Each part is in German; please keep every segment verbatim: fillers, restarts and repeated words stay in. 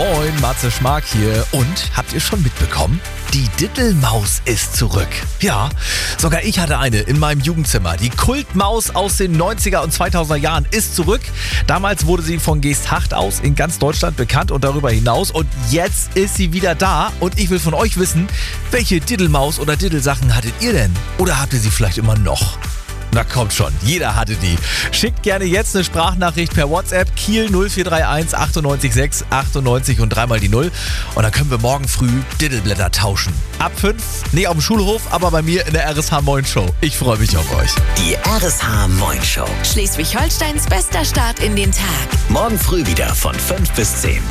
Moin, Matze Schmark hier. Und, habt ihr schon mitbekommen? Die Diddelmaus ist zurück. Ja, sogar ich hatte eine in meinem Jugendzimmer. Die Kultmaus aus den neunziger und zweitausender Jahren ist zurück. Damals wurde sie von Geesthacht aus in ganz Deutschland bekannt und darüber hinaus. Und jetzt ist sie wieder da. Und ich will von euch wissen, welche Diddelmaus oder Diddelsachen hattet ihr denn? Oder habt ihr sie vielleicht immer noch? Na kommt schon, jeder hatte die. Schickt gerne jetzt eine Sprachnachricht per WhatsApp Kiel null vier drei eins achtundneunzig sechs achtundneunzig und dreimal die Null. Und dann können wir morgen früh Diddelblätter tauschen. Ab fünf, nicht auf dem Schulhof, aber bei mir in der R S H Moin Show. Ich freue mich auf euch. Die R S H Moin Show. Schleswig-Holsteins bester Start in den Tag. Morgen früh wieder von fünf bis zehn.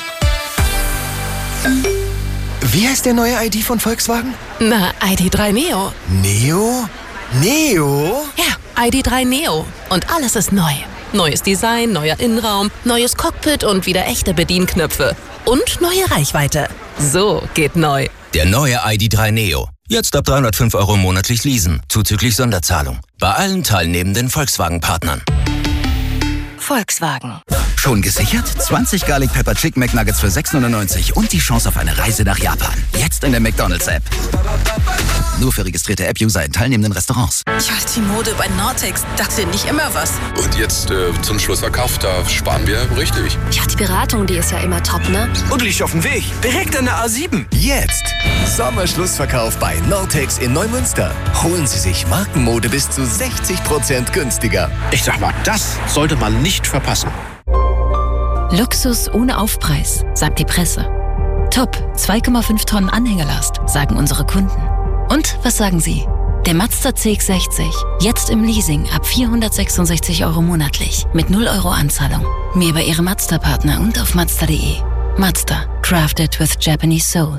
Wie heißt der neue I D von Volkswagen? Na, I D drei Neo. Neo? Neo? Ja, I D drei Neo. Und alles ist neu. Neues Design, neuer Innenraum, neues Cockpit und wieder echte Bedienknöpfe. Und neue Reichweite. So geht neu. Der neue I D drei Neo. Jetzt ab dreihundertfünf Euro monatlich leasen, zuzüglich Sonderzahlung. Bei allen teilnehmenden Volkswagen-Partnern. Volkswagen. Schon gesichert? zwanzig Garlic Pepper Chicken McNuggets für sechs neunundneunzig und die Chance auf eine Reise nach Japan. Jetzt in der McDonald's-App. Nur für registrierte App-User in teilnehmenden Restaurants. Ja, die Mode bei Nortex, dachte nicht immer was. Und jetzt äh, zum Schlussverkauf, da sparen wir richtig. Ja, die Beratung, die ist ja immer top, ne? Und liegt auf dem Weg. Direkt an der A sieben. Jetzt. Sommerschlussverkauf bei Nortex in Neumünster. Holen Sie sich Markenmode bis zu sechzig Prozent günstiger. Ich sag mal, das sollte man nicht verpassen. Luxus ohne Aufpreis, sagt die Presse. Top, zwei Komma fünf Tonnen Anhängerlast, sagen unsere Kunden. Und was sagen Sie? Der Mazda C X sechzig, jetzt im Leasing ab vierhundertsechsundsechzig Euro monatlich, mit null Euro Anzahlung. Mehr bei Ihrem Mazda-Partner und auf mazda punkt de. Mazda, crafted with Japanese soul.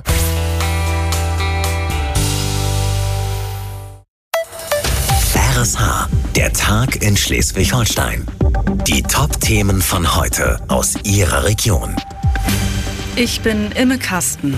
R S H, der Tag in Schleswig-Holstein. Die Top-Themen von heute aus Ihrer Region. Ich bin Imme Kasten.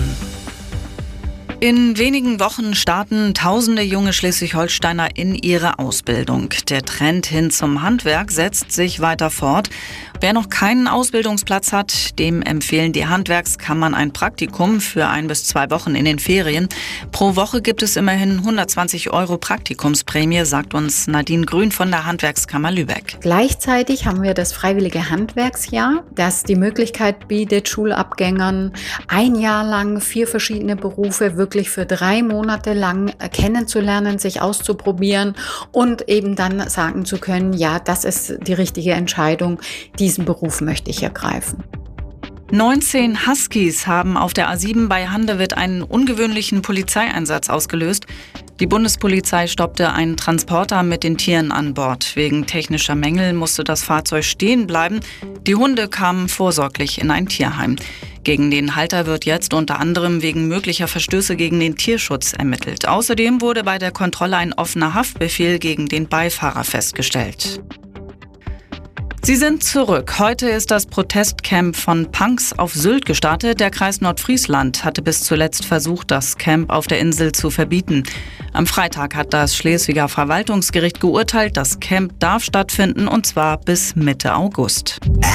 In wenigen Wochen starten tausende junge Schleswig-Holsteiner in ihre Ausbildung. Der Trend hin zum Handwerk setzt sich weiter fort. Wer noch keinen Ausbildungsplatz hat, dem empfehlen die Handwerkskammern ein Praktikum für ein bis zwei Wochen in den Ferien. Pro Woche gibt es immerhin hundertzwanzig Euro Praktikumsprämie, sagt uns Nadine Grün von der Handwerkskammer Lübeck. Gleichzeitig haben wir das freiwillige Handwerksjahr, das die Möglichkeit bietet, Schulabgängern ein Jahr lang vier verschiedene Berufe wirklich für drei Monate lang kennenzulernen, sich auszuprobieren und eben dann sagen zu können, ja, das ist die richtige Entscheidung, diesen Beruf möchte ich ergreifen. neunzehn Huskies haben auf der A sieben bei Handewitt einen ungewöhnlichen Polizeieinsatz ausgelöst. Die Bundespolizei stoppte einen Transporter mit den Tieren an Bord. Wegen technischer Mängel musste das Fahrzeug stehen bleiben. Die Hunde kamen vorsorglich in ein Tierheim. Gegen den Halter wird jetzt unter anderem wegen möglicher Verstöße gegen den Tierschutz ermittelt. Außerdem wurde bei der Kontrolle ein offener Haftbefehl gegen den Beifahrer festgestellt. Sie sind zurück. Heute ist das Protestcamp von Punks auf Sylt gestartet. Der Kreis Nordfriesland hatte bis zuletzt versucht, das Camp auf der Insel zu verbieten. Am Freitag hat das Schleswiger Verwaltungsgericht geurteilt, das Camp darf stattfinden und zwar bis Mitte August.